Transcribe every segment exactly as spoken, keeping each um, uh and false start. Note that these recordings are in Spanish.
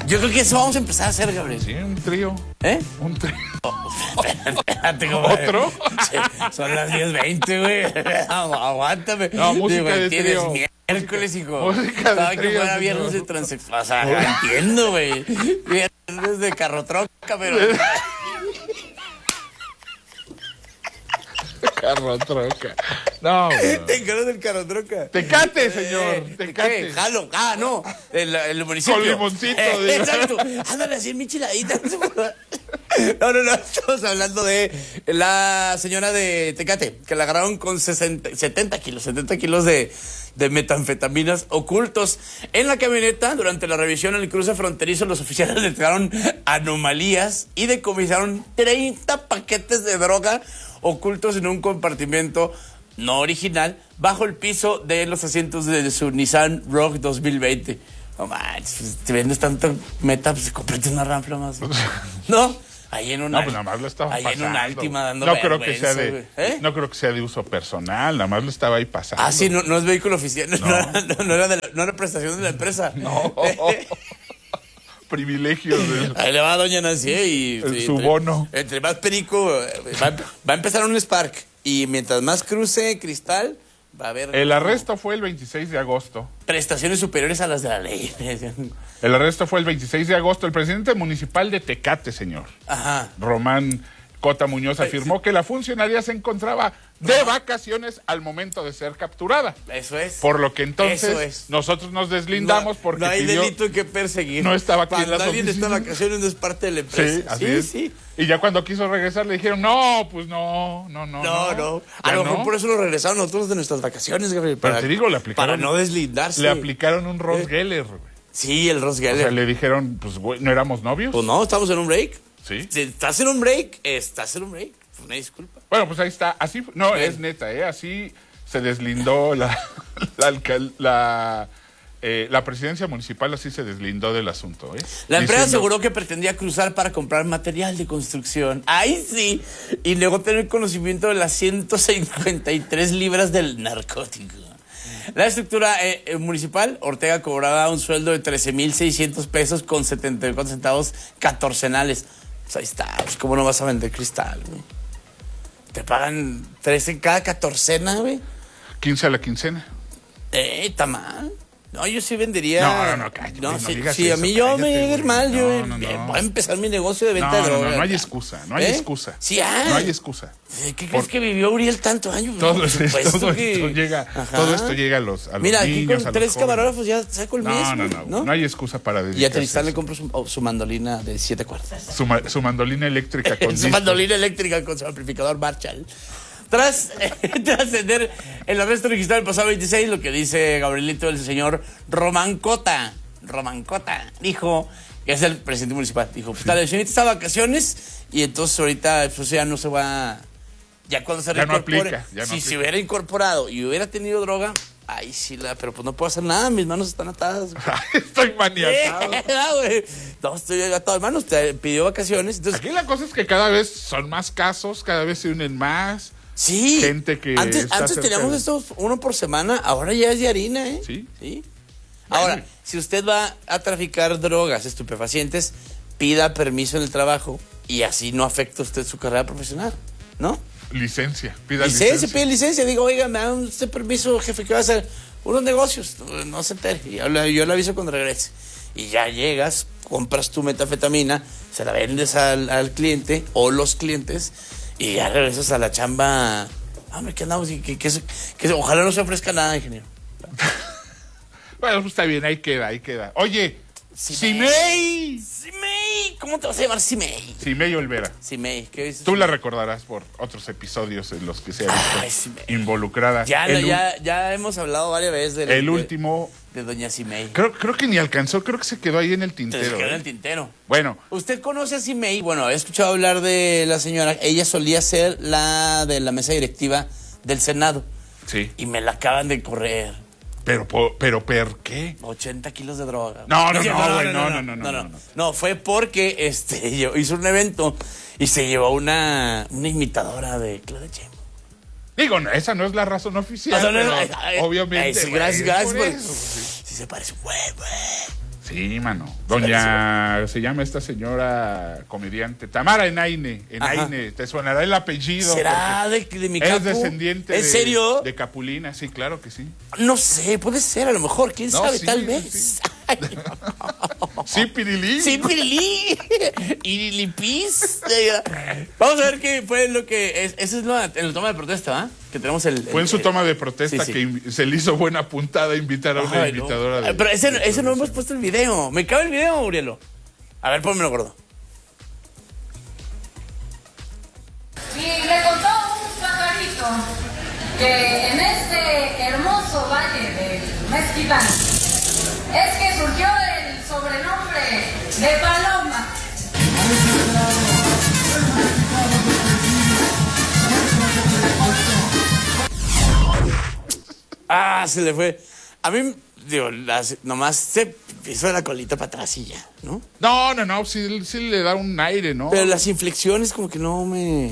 Yo creo que eso vamos a empezar a hacer, Gabriel. Sí, un trío. ¿Eh? Un trío. Espérate, compadre. ¿Otro? Sí, son las diez veinte, güey. Aguántame. No, música Digo, de tienes trío. Miércoles, hijo. Música de Cada que trío, fuera señor. viernes de transexual. O sea, no entiendo, güey. Viernes de carrotroca, pero... Carro troca. No, güey. ¿Te acuerdas del carrotroca? Tecate, señor. Eh, Tecate. ¿Qué? Jalo. Ah, no. El, el municipio. Con limoncito, Eh, digo. exacto. Ándale así en micheladita. No, no, no. Estamos hablando de la señora de Tecate, que la agarraron con sesenta, setenta kilos, setenta kilos de, de metanfetaminas ocultos en la camioneta. Durante la revisión en el cruce fronterizo, los oficiales detectaron anomalías y decomisaron treinta paquetes de droga ocultos en un compartimento no original bajo el piso de los asientos de su Nissan Rogue dos mil veinte. No manches, pues, te vendes tanto meta, pues cómprate una ranfla más. ¿No? Ahí en una, No, pues nada más lo estaba ahí pasando. en una Altima dando no creo que sea vergüenza, de, ¿eh? no creo que sea de uso personal, nada más lo estaba ahí pasando. Ah, sí, no, no es vehículo oficial, no, no. era, no, no era de la, no era prestación de la empresa. No. Privilegios de... Ahí le va a doña Nancy y... El y su entre, bono. Entre más perico, va, va a empezar un Spark. Y mientras más cruce Cristal, va a haber... El arresto fue el veintiséis de agosto. Prestaciones superiores a las de la ley. El arresto fue el veintiséis de agosto. El presidente municipal de Tecate, señor, Ajá. Román Cota Muñoz, afirmó que la funcionaria se encontraba de vacaciones al momento de ser capturada. Eso es. Por lo que entonces Eso es. nosotros nos deslindamos no, porque no hay pidió... delito que perseguir. No estaba aquí en Cuando las alguien está de oficinas. vacaciones no es parte de la empresa. Sí, así sí, es. sí. Y ya cuando quiso regresar le dijeron, no, pues no, no, no. No, no. Ya A lo mejor no. por eso lo regresaron nosotros de nuestras vacaciones, Gabriel. Pero Para, te digo, le aplicaron... para no deslindarse. Le aplicaron un Ross ¿Eh? Geller, güey. Sí, el Ross O Geller. sea, le dijeron, pues, güey, ¿no éramos novios? Pues no, estamos en un break. Sí. Si estás en un break, estás en un break. Pues una disculpa. Bueno, pues ahí está. Así, fu- no, Sí. es neta, ¿eh? Así se deslindó la, la, alcal- la, eh, la presidencia municipal, así se deslindó del asunto, ¿eh? La empresa Diciendo- aseguró que pretendía cruzar para comprar material de construcción. ¡Ay, sí! Y luego tener conocimiento de las ciento cincuenta y tres libras del narcótico. La estructura eh, eh, municipal, Ortega cobraba un sueldo de trece mil seiscientos pesos con setenta y cuatro centavos catorcenales. Pues ahí está, pues cómo no vas a vender cristal, güey. Te pagan trece en cada catorcena, güey. quince a la quincena. Eh, está mal. No, yo sí vendería. No, no, no, cállate, No, no sí, digas sí, a eso, mí yo cállate, me llega a ir güey. mal, yo No, no, eh, no. voy a empezar mi negocio de venta No, de no, droga. no, no hay excusa, no hay ¿Eh? excusa. Sí hay. No hay excusa. ¿Qué crees Por- que vivió Uriel tanto años? Todo, Por esto, supuesto todo que- esto llega, Ajá. todo esto llega a los, a los Mira, aquí niños, a con los tres jóvenes. camarógrafos ya saco el No, mismo. no, no, no, no hay excusa para Y dedicarse a Tristán a le eso. compro su, su mandolina de siete cuerdas. Su, ma- su mandolina eléctrica con Su disco. mandolina eléctrica con su amplificador Marshall. Tras eh, trascender el arresto registrado el pasado veintiséis, lo que dice Gabrielito, el señor Román Cota, Román Cota, dijo, que es el presidente municipal, dijo, pues la señorita está de vacaciones y entonces ahorita pues ya no se va, ya cuando se Ya no reincorpore, aplica, ya no si se aplica. hubiera incorporado y hubiera tenido droga, ay sí, la, pero pues no puedo hacer nada, mis manos están atadas. Estoy maniatado. Ah, güey. No, estoy atado de manos, te pidió vacaciones, entonces... Aquí la cosa es que cada vez son más casos, cada vez se unen más. Sí. Gente que Antes, está antes cerca teníamos de- estos uno por semana, ahora ya es de harina, ¿eh? Sí. Sí. Ahora, si usted va a traficar drogas, estupefacientes, pida permiso en el trabajo y así no afecta usted su carrera profesional, ¿no? Licencia, pida Licencia, licencia. pide licencia. Digo, oiga, me da usted permiso, jefe, que va a hacer unos negocios. No se entere. Y Yo le, yo le aviso cuando regrese. Y ya llegas, compras tu metanfetamina, se la vendes al, al cliente o los clientes y ya regresas a la chamba. Hombre, ¿qué andamos? Y que, que, que, que ojalá no se ofrezca nada, ingeniero. Bueno, pues está bien, ahí queda, ahí queda. Oye, Simei. Simei. Simei. ¿Cómo te vas a llamar Simei? Simei Olvera. Simei. ¿Qué dices? Tú la recordarás por otros episodios en los que se ha visto Ay, Simei. involucrada. Ya, no, el, ya, ya hemos hablado varias veces del, el de, último, de doña Simei. creo, creo que ni alcanzó, creo que se quedó ahí en el Se tintero. quedó en ¿eh? el tintero. Bueno, ¿Usted conoce a Simei? Bueno, he escuchado hablar de la señora. Ella solía ser la de la mesa directiva del Senado. sí. Y me la acaban de correr. Pero, po- pero, ¿por qué? ochenta kilos de droga. No, no, Sí, no, güey, no, no, no, no, no, no. No, fue porque este, yo hizo un evento y se llevó una, una imitadora de Claudia Sheinbaum. Digo, no, esa no es la razón oficial, O sea, no, pero no, ay, ay, obviamente. ay, sí, güey, gracias, es gracias por por- eso, sí. Sí se parece, güey, güey. Sí, mano. Doña, se llama esta señora comediante, Tamara Enaine. Enaine, te sonará el apellido. ¿Será de, de mi capo? Es descendiente ¿En de, serio? de Capulina, sí, claro que sí. No sé, puede ser, a lo mejor, quién No, sabe, sí, tal sí, vez. sí. Ay, Sí, Pirilí. sí, Pirilí. Irilipis. Vamos a ver qué fue lo que. Es, esa es la, en el toma de protesta, ¿va? Que tenemos el. Fue el, en su el, toma de protesta sí, sí. que inv- se le hizo buena puntada invitar a una Ay, invitadora no. de. Pero ese, de ese no televisión. hemos puesto el video. Me cabe el video, Urielo. A ver, pónmelo, gordo. Y le contó un pajarito que en este hermoso valle del Mezquitán es que surgió el sobrenombre de Paloma. Ah, se le fue. A mí, digo, las, nomás se hizo la colita para atrás y ya, ¿no? No, no, no, sí, sí le da un aire, ¿no? Pero las inflexiones como que no me...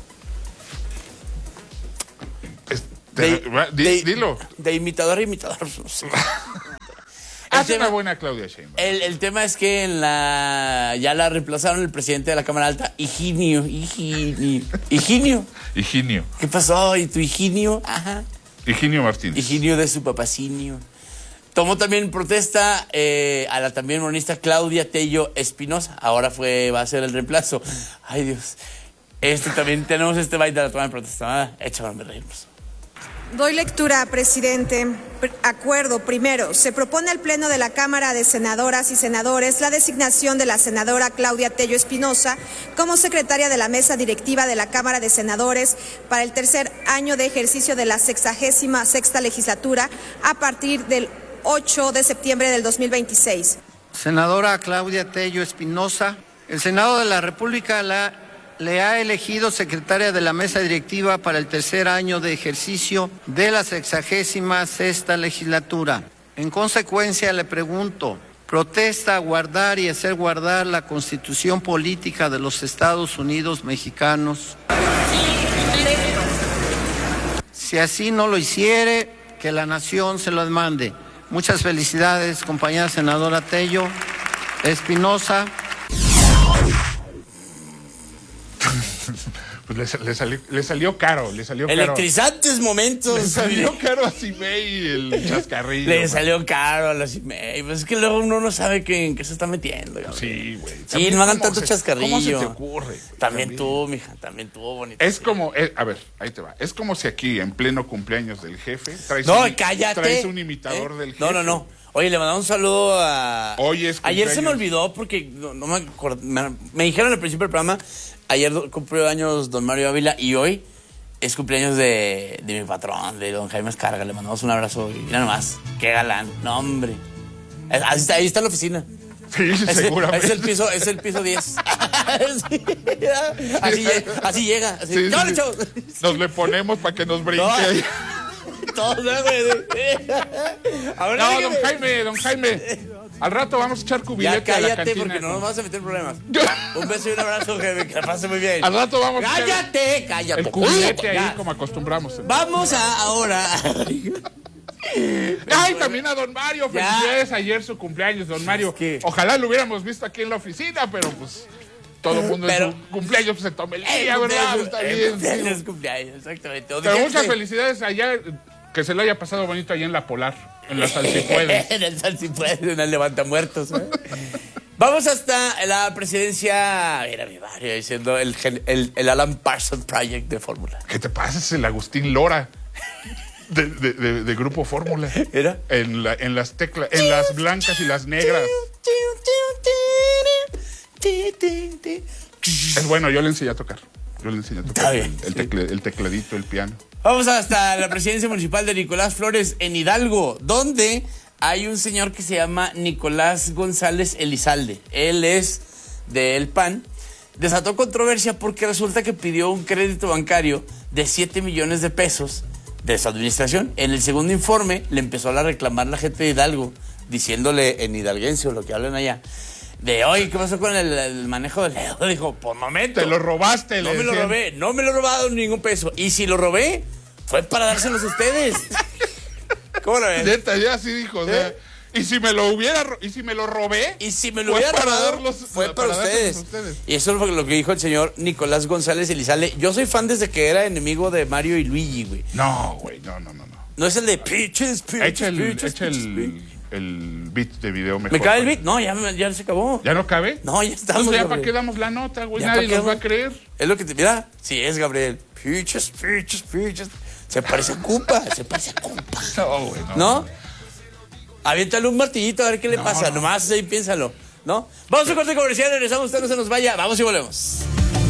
Este, di- de- dilo. De imitador a imitador, no sé. Hace tema- una buena Claudia Sheinbaum. El, el tema es que en la ya la reemplazaron el presidente de la Cámara Alta, Higinio, Higinio, Higinio. Higinio. ¿Qué pasó? ¿Y tu Higinio? Ajá. Higinio Martínez. Higinio de su papacinio. Tomó también protesta eh, a la también monista Claudia Tello Espinosa. Ahora fue, va a ser el reemplazo. Ay, Dios. Este también tenemos este baile de la toma de protesta. Ah, échame a reírnos. Doy lectura, presidente. Pr- Acuerdo. Primero, se propone al Pleno de la Cámara de Senadoras y Senadores la designación de la senadora Claudia Tello Espinosa como secretaria de la Mesa Directiva de la Cámara de Senadores para el tercer año de ejercicio de la sexagésima sexta legislatura a partir del ocho de septiembre del dos mil veintiséis. Senadora Claudia Tello Espinosa, el Senado de la República la le ha elegido secretaria de la mesa directiva para el tercer año de ejercicio de la sexagésima sexta legislatura. En consecuencia, le pregunto, ¿protesta guardar y hacer guardar la Constitución política de los Estados Unidos mexicanos? Si así no lo hiciere, que la nación se lo demande. Muchas felicidades, compañera senadora Tello Espinosa. Pues le, le salió, le salió caro, le salió caro. Electrizantes momentos. Le salió caro a Cimei el chascarrillo. Le man. salió caro a la Cimei. Pues es que luego uno no sabe que, en qué se está metiendo. Gabriel. Sí, güey. Sí, También, no hagan ¿cómo tanto se- chascarrillo. ¿Cómo se te ocurre? güey? También tú, mija, también tú, bonita. Es sí. como, eh, a ver, ahí te va. Es como si aquí, en pleno cumpleaños del jefe, traes, No, un, cállate. traes un imitador ¿Eh? del jefe. No, no, no. Oye, le mandamos un saludo a... Hoy es Ayer se me cumpleaños. olvidó porque no, no me acuerdo. Me, me dijeron al principio del programa, ayer do- cumplió años don Mario Ávila y hoy es cumpleaños de, de mi patrón, de don Jaime Escarga. Le mandamos un abrazo y mira nomás, qué galán. No, hombre. Es- Ahí está, ahí está la oficina. Sí, Es, seguramente. es el piso, es el piso diez. Sí, así, lle- así llega. Así. Sí, sí, ¡Chavos, sí. chavos! Nos le ponemos para que nos brinque No. ahí. Todos, ¿no, güey? Ahora No, dígame. don Jaime, don Jaime. Al rato vamos a echar Ya cubilete a la cállate cantina. porque no nos con- vamos a meter en problemas. Un beso y un abrazo, jefe, que la pase muy bien. Al rato vamos a echar Cállate, cállate. el cubilete Ya. ahí como acostumbramos. Vamos a ahora. Ay, también a don Mario. Ya. Felicidades ayer su cumpleaños, don Mario. que- Ojalá lo hubiéramos visto aquí en la oficina, pero pues todo el mundo Pero- en su cumpleaños pues, se tome el El día, ¿verdad? cumpleaños, Está el bien. cumpleaños, sí. cumpleaños, exactamente. O Pero dijiste- muchas felicidades allá. Que se lo haya pasado bonito allá en la Polar, en la Salsipuedes. En el Salsipuedes, en el Levantamuertos. ¿eh? Vamos hasta la presidencia. Era mi barrio, diciendo el, gen- el, el Alan Parsons Project de Fórmula. ¿Qué te pasa? Es el Agustín Lora de, de- de- de Grupo Fórmula. ¿Era? En, la, en las teclas, en las blancas y las negras. Es bueno, yo le enseñé a tocar. Yo le enseñé a Está tocar bien, el, el sí. tecle- el tecladito, el piano. Vamos hasta la presidencia municipal de Nicolás Flores en Hidalgo, donde hay un señor que se llama Nicolás González Elizalde. Él es del P A N. Desató controversia porque resulta que pidió un crédito bancario de siete millones de pesos de su administración. En el segundo informe le empezó a reclamar la gente de Hidalgo, diciéndole en hidalguense o lo que hablan allá, de, oye, ¿qué pasó con el, el manejo del dedo? Dijo, por momento. Te lo robaste, No le me lo decían. robé, no me lo he robado ningún peso. Y si lo robé, fue para dárselos a ustedes. ¿Cómo lo ves? Neta, ya sí dijo. O sea, ¿Eh? Y si me lo hubiera, y si me lo robé. Y si me lo fue hubiera para robado, darlos- fue para, para ustedes. dárselos a ustedes. Y eso es lo que dijo el señor Nicolás González Elizalde. Yo soy fan desde que era enemigo de Mario y Luigi, güey. No, güey, no, no, no, no. No es el de pitches, pitches, Echa el, pitches, echa pitches, el, pitches. el beat de video mejor. ¿Me cae el güey. beat? No, ya, ya se acabó. ¿Ya no cabe? No, ya estamos. Entonces, ¿ya Gabriel. para qué damos la nota, güey? Ya Nadie pa' qué, nos va a güey. creer. Es lo que te. Mira, sí es, Gabriel. Pitches, pitches, pitches. Se parece a Koopa, se parece a Koopa. No, güey, no. ¿No? Aviéntale un martillito a ver qué le No, pasa. no. Nomás ahí piénsalo. ¿No? Vamos a un corte comercial, regresamos, usted no se nos vaya. Vamos y volvemos.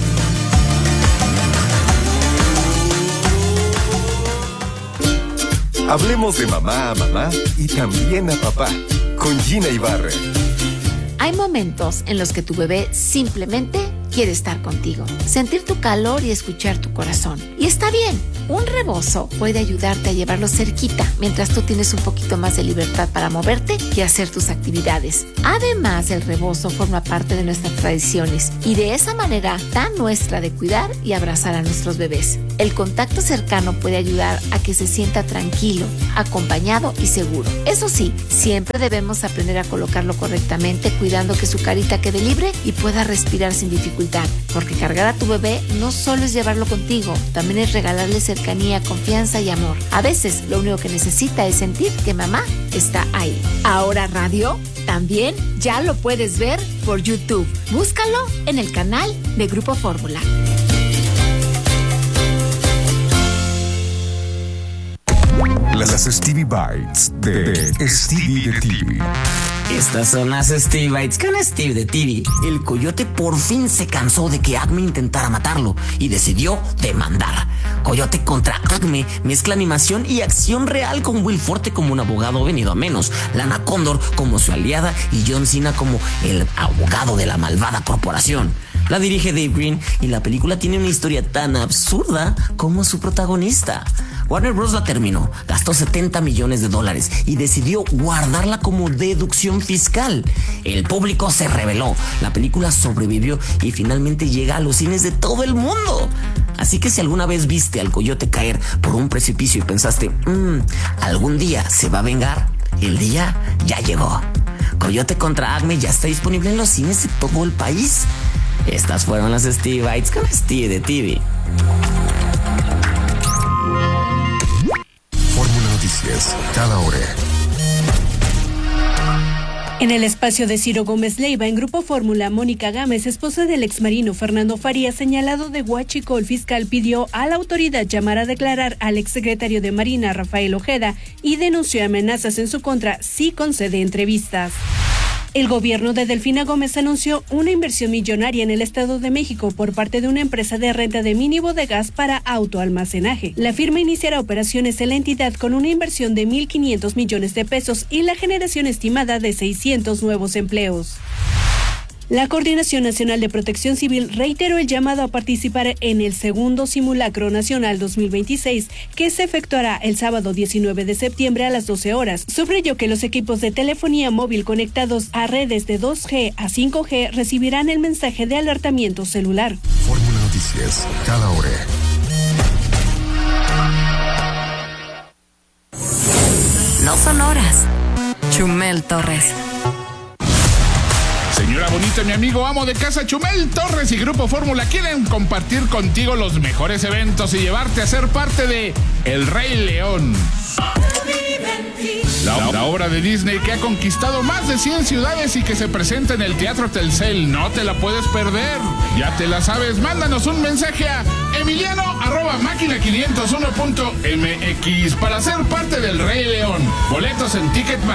Hablemos de mamá a mamá y también a papá con Gina Ibarra. Hay momentos en los que tu bebé simplemente quiere estar contigo, sentir tu calor y escuchar tu corazón. Y está bien, un rebozo puede ayudarte a llevarlo cerquita mientras tú tienes un poquito más de libertad para moverte y hacer tus actividades. Además, el rebozo forma parte de nuestras tradiciones y de esa manera tan nuestra de cuidar y abrazar a nuestros bebés. El contacto cercano puede ayudar a que se sienta tranquilo, acompañado y seguro. Eso sí, siempre debemos aprender a colocarlo correctamente, cuidando que su carita quede libre y pueda respirar sin dificultad. Porque cargar a tu bebé no solo es llevarlo contigo, también es regalarle cercanía, confianza y amor. A veces lo único que necesita es sentir que mamá está ahí. Ahora radio también ya lo puedes ver por YouTube. Búscalo en el canal de Grupo Fórmula. Las Stevie Bites de, de Stevie de T V. Estas son las Stevie Bites con Steve de T V. El coyote por fin se cansó de que Acme intentara matarlo y decidió demandar. Coyote contra Acme mezcla animación y acción real con Will Forte como un abogado venido a menos, Lana Condor como su aliada y John Cena como el abogado de la malvada corporación. La dirige Dave Green y la película tiene una historia tan absurda como su protagonista. Warner Bros. La terminó, gastó setenta millones de dólares y decidió guardarla como deducción fiscal. El público se rebeló, la película sobrevivió y finalmente llega a los cines de todo el mundo. Así que si alguna vez viste al coyote caer por un precipicio y pensaste, mmm, algún día se va a vengar, el día ya llegó. Coyote contra Acme ya está disponible en los cines de todo el país. Estas fueron las Stevie Bites con Steve de T V. Fórmula Noticias, cada hora. En el espacio de Ciro Gómez Leiva, en Grupo Fórmula, Mónica Gámez, esposa del exmarino Fernando Farías, señalado de huachico, el fiscal pidió a la autoridad llamar a declarar al exsecretario de Marina, Rafael Ojeda, y denunció amenazas en su contra si concede entrevistas. El gobierno de Delfina Gómez anunció una inversión millonaria en el Estado de México por parte de una empresa de renta de mini bodegas para autoalmacenaje. La firma iniciará operaciones en la entidad con una inversión de mil quinientos millones de pesos y la generación estimada de seiscientos nuevos empleos. La Coordinación Nacional de Protección Civil reiteró el llamado a participar en el segundo Simulacro Nacional dos mil veintiséis, que se efectuará el sábado diecinueve de septiembre a las doce horas. Subrayó que los equipos de telefonía móvil conectados a redes de dos G a cinco G recibirán el mensaje de alertamiento celular. Fórmula Noticias, cada hora. No son horas. Chumel Torres. Señora bonita, mi amigo amo de casa Chumel Torres y Grupo Fórmula quieren compartir contigo los mejores eventos y llevarte a ser parte de El Rey León. La, la obra de Disney que ha conquistado más de cien ciudades y que se presenta en el Teatro Telcel. No te la puedes perder. Ya te la sabes, mándanos un mensaje a emiliano arroba máquina quinientos uno punto m x para ser parte del Rey León. Boletos en Ticketmaster.